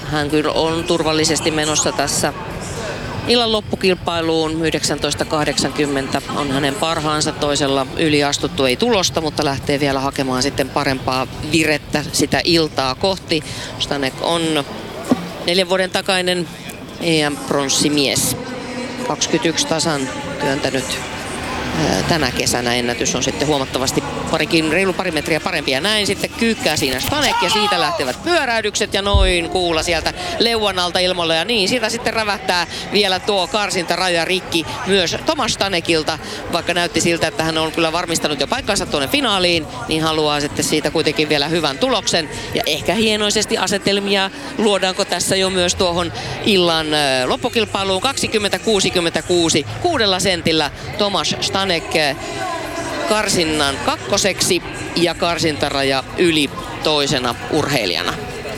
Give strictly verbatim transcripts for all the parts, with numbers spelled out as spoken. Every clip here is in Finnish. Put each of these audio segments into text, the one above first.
hän kyllä on turvallisesti menossa tässä illan loppukilpailuun. yhdeksäntoista kahdeksankymmentä on hänen parhaansa. Toisella yliastuttu ei tulosta, mutta lähtee vielä hakemaan sitten parempaa virettä sitä iltaa kohti. Stanek on neljän vuoden takainen E M-pronssimies. kaksikymmentäyksi tasan työntänyt tänä kesänä. Ennätys on sitten huomattavasti parikin, reilu pari metriä parempi. Ja näin sitten kyykkää siinä Stanek ja siitä lähtevät pyöräydykset ja noin kuula sieltä leuan alta ilmoille. Ja niin, siitä sitten rävähtää vielä tuo karsintaraja rikki myös Tomas Stanekilta. Vaikka näytti siltä, että hän on kyllä varmistanut jo paikkansa tuonne finaaliin, niin haluaa sitten siitä kuitenkin vielä hyvän tuloksen. Ja ehkä hienoisesti asetelmia luodaanko tässä jo myös tuohon illan loppukilpailuun. kaksikymmentä kuusikymmentäkuusi kuudella sentillä Tomas Stanek karsinnan kakkoseksi ja karsintaraja yli toisena urheilijana.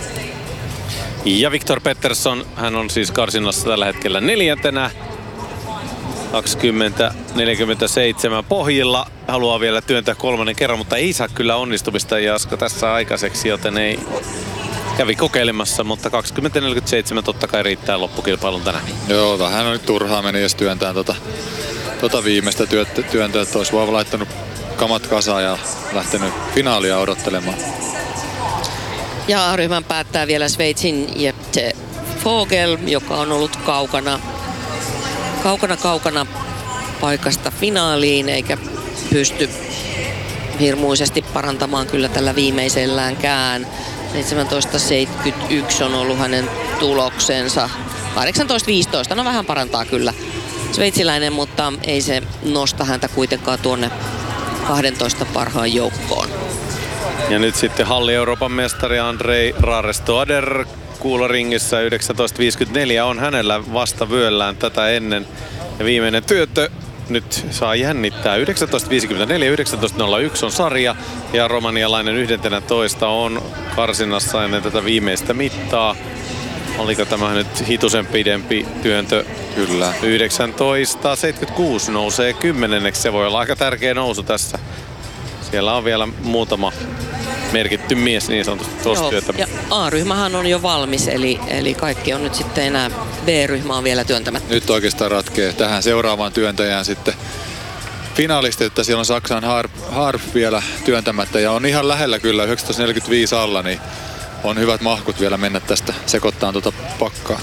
Ja Viktor Pettersson, hän on siis karsinnassa tällä hetkellä neljäntenä. kaksikymmentä neljäkymmentäseitsemän pohjilla. Haluaa vielä työntää kolmannen kerran, mutta ei saa kyllä onnistumista Jaska tässä aikaiseksi, joten ei kävi kokeilemassa, mutta kaksikymmentä neljäkymmentäseitsemän totta kai riittää loppukilpailun tänään. Joo, vähän on nyt turhaa meni jos työntää tota, tota viimeistä työntöä, että olisi vaan laittanut kamat kasaan ja lähtenyt finaalia odottelemaan. Ja A-ryhmän päättää vielä Sveitsin Jette Vogel, joka on ollut kaukana, kaukana, kaukana paikasta finaaliin, eikä pysty hirmuisesti parantamaan kyllä tällä viimeiselläänkään. seitsemäntoista seitsemänkymmentäyksi on ollut hänen tuloksensa. kahdeksantoista viisitoista, no vähän parantaa kyllä sveitsiläinen, mutta ei se nosta häntä kuitenkaan tuonne kahdentoista parhaan joukkoon. Ja nyt sitten halli Euroopan mestari Andrei Rarestoader kuularingissä. Yhdeksäntoista viisikymmentäneljä on hänellä vasta vyöllään tätä ennen. Ja viimeinen työntö nyt saa jännittää. yhdeksäntoista viisikymmentäneljä, yhdeksäntoista nolla yksi on sarja ja romanialainen yhdentoista on karsinnassa ennen tätä viimeistä mittaa. Oliko tämä nyt hitusen pidempi työntö? Kyllä. yhdeksäntoista seitsemänkymmentäkuusi nousee kymmenenneksi. Se voi olla aika tärkeä nousu tässä. Siellä on vielä muutama merkitty mies niin sanotusti tuossa työtä. Ja A-ryhmähän on jo valmis, eli, eli kaikki on nyt sitten enää B-ryhmä on vielä työntämättä. Nyt oikeastaan ratkee tähän seuraavaan työntäjään sitten finaalisti, että siellä on Saksan Harp, Harp vielä työntämättä ja on ihan lähellä kyllä yhdeksäntoista neljäkymmentäviisi alla, niin on hyvät mahkut vielä mennä tästä sekoittaan tuota pakkaa.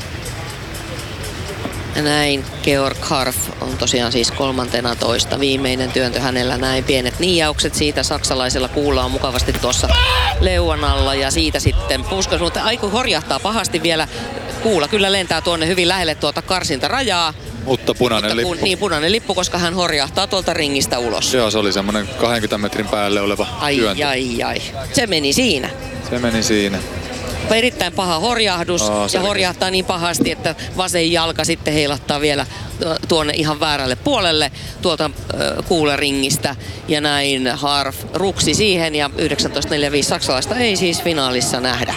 Ja näin Georg Harf on tosiaan siis kolmantena toista. Viimeinen työntö hänellä, näin pienet niijaukset siitä. Saksalaisella kuulla on mukavasti tuossa leuan alla ja siitä sitten puskas, mutta aiku horjahtaa pahasti vielä. Kuula kyllä lentää tuonne hyvin lähelle tuota karsintarajaa. Mutta punainen mutta, lippu. Niin, punainen lippu, koska hän horjahtaa tuolta ringistä ulos. Joo, se oli semmoinen kaksikymmentä metrin päälle oleva ai, työntö. Ai, ai, Se meni siinä. Se meni siinä. Erittäin paha horjahdus oh, ja horjahtaa niin pahasti, että vasen jalka sitten heilattaa vielä tuonne ihan väärälle puolelle tuolta äh, kuularingistä. Ja näin Harf ruksi siihen ja yhdeksäntoista neljäkymmentäviisi saksalaista ei siis finaalissa nähdä.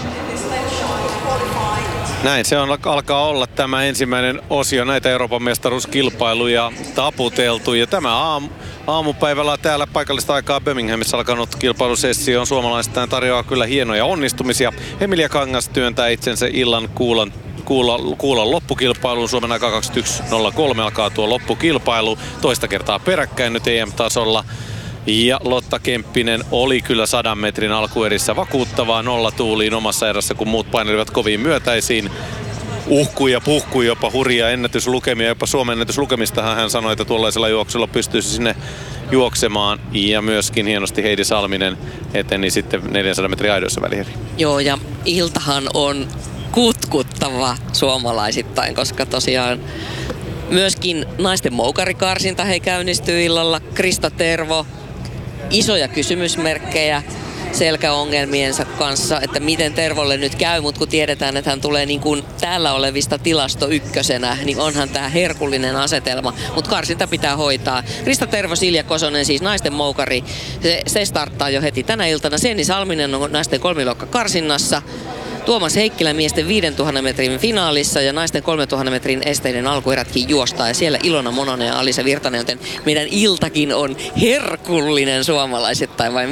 Näin se on, alkaa olla tämä ensimmäinen osio näitä Euroopan mestaruuskilpailuja taputeltu. Ja tämä aamu, aamupäivällä täällä paikallista aikaa Birminghamissa alkanut kilpailusessio on suomalaistaan tarjoaa kyllä hienoja onnistumisia. Emilia Kangas työntää itsensä illan kuulan Kuulla, kuulla loppukilpailuun. Suomen aika kaksikymmentäyksi nolla kolme alkaa tuo loppukilpailu. Toista kertaa peräkkäin nyt E M-tasolla. Ja Lotta Kemppinen oli kyllä sadan metrin alkuerissä vakuuttavaa nolla tuuliin omassa erässä, kun muut painelivat koviin myötäisiin. Uhkui ja puhkui jopa hurjia ennätyslukemia, jopa Suomen ennätyslukemistahan hän sanoi, että tuollaisella juoksulla pystyisi sinne juoksemaan. Ja myöskin hienosti Heidi Salminen eteni sitten neljänsadan metrin aidoissa välieri. Joo, ja iltahan on kutkuttava suomalaisittain, koska tosiaan myöskin naisten moukarikarsinta he käynnistyy illalla. Krista Tervo, isoja kysymysmerkkejä selkäongelmiensa kanssa, että miten Tervolle nyt käy, mutta kun tiedetään, että hän tulee niin kuin täällä olevista tilasto ykkösenä, niin onhan tämä herkullinen asetelma, mutta karsinta pitää hoitaa. Krista Tervo, Silja Kosonen, siis naisten moukari, se, se starttaa jo heti tänä iltana. Senni Salminen on naisten kolmiluokka karsinnassa. Tuomas Heikkilä miesten viidentuhannen metrin finaalissa ja naisten kolmentuhannen metrin esteiden alkuerätkin juostaa. Ja siellä Ilona Mononen ja Alisa Virtanen, joten meidän iltakin on herkullinen suomalaisittain vai mitä?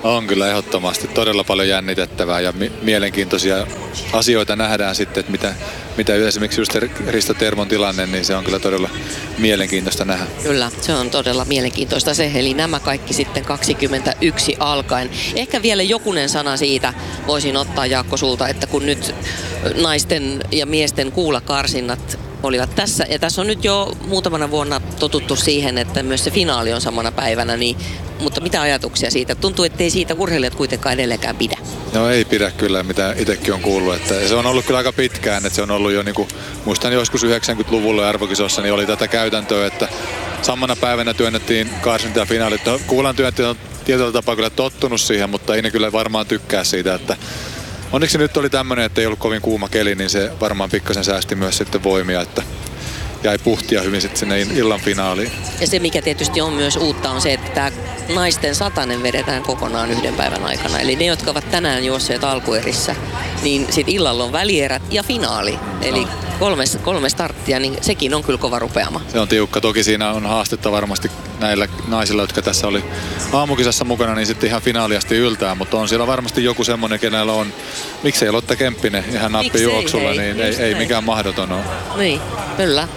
On kyllä ehdottomasti. Todella paljon jännitettävää ja mi- mielenkiintoisia asioita nähdään sitten, että mitä, mitä esimerkiksi just Risto Termon tilanne, niin se on kyllä todella mielenkiintoista nähdä. Kyllä, se on todella mielenkiintoista se, eli nämä kaikki sitten kaksikymmentäyksi alkaen. Ehkä vielä jokunen sana siitä voisin ottaa, Jaakko, sulta, että kun nyt naisten ja miesten kuulakarsinnat olivat tässä, ja tässä on nyt jo muutamana vuonna totuttu siihen, että myös se finaali on samana päivänä, niin, mutta mitä ajatuksia siitä? Tuntuu, ettei siitä urheilijat kuitenkaan edelleenkään pidä. No ei pidä kyllä, mitä itsekin on kuullut. Että se on ollut kyllä aika pitkään, että se on ollut jo, niin kuin, muistan joskus yhdeksänkymmentäluvulla arvokisossa, niin oli tätä käytäntöä, että samana päivänä työnnettiin karsinta ja finaalit. Kuulan työntäjä on tietyllä tapaa kyllä tottunut siihen, mutta ei ne kyllä varmaan tykkää siitä, että onneksi nyt oli tämmöinen, että ei ollut kovin kuuma keli, niin se varmaan pikkasen säästi myös sitten voimia, että jäi puhtia hyvin sitten sinne illan finaaliin. Ja se, mikä tietysti on myös uutta, on se, että tämä naisten satanen vedetään kokonaan yhden päivän aikana. Eli ne, jotka ovat tänään juosseet alkuerissä, niin sitten illalla on välierät ja finaali. Eli no. kolme, kolme starttia, niin sekin on kyllä kova rupeama. Se on tiukka. Toki siinä on haastetta varmasti näillä naisilla, jotka tässä oli aamukisassa mukana, niin sitten ihan finaaliasti yltää. Mutta on siellä varmasti joku semmoinen, kenellä on, miksei Lotta Kemppinen ihan nappijuoksulla, niin ei, ei mikään mahdoton ole. Niin, kyllä.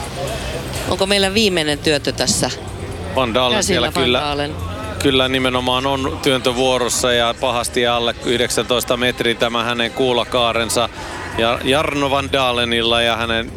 Onko meillä viimeinen työntö tässä? Van Dalen siellä kyllä, kyllä nimenomaan on työntövuorossa ja pahasti alle yhdeksäntoista metrin tämä hänen kuulakaarensa. Ja Jarno Van Dalenilla ja hänen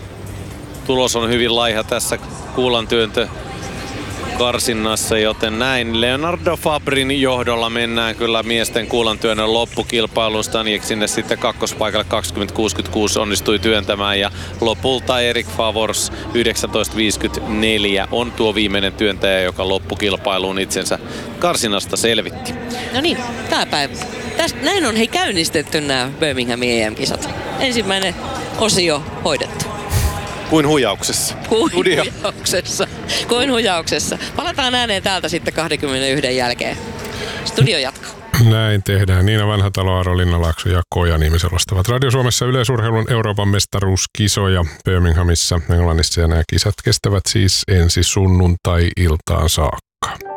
tulos on hyvin laiha tässä kuulan työntö karsinnassa, joten näin Leonardo Fabrin johdolla mennään kyllä miesten kuulantyönnön loppukilpailusta. Stanek sinne sitten kakkospaikalle kaksikymmentä kuusikymmentäkuusi onnistui työntämään ja lopulta Erik Favors yhdeksäntoista viisikymmentäneljä on tuo viimeinen työntäjä, joka loppukilpailuun itsensä karsinnasta selvitti. No niin, tää päivä. Tästä, näin on hei käynnistetty nämä Birminghamin E M-kisat. Ensimmäinen osio hoidettu. Kuin huijauksessa. Kuin huijauksessa. Kuin huijauksessa. Palataan ääneen täältä sitten kaksikymmentäyksi jälkeen. Studio jatkaa. Näin tehdään. Niina Vanhatalo, Aaro Linnalaakso ja Koja-Niemi selostavat Radio Suomessa yleisurheilun Euroopan mestaruuskisoja Birminghamissa, Englannissa, ja nämä kisat kestävät siis ensi sunnuntai-iltaan saakka.